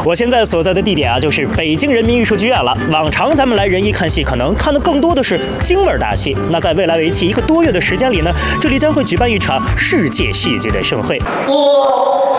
我现在所在的地点啊，就是北京人民艺术剧院了。往常咱们来人艺看戏，可能看的更多的是京味大戏。那在未来为期1个多月的时间里呢，这里将会举办一场世界戏剧的盛会。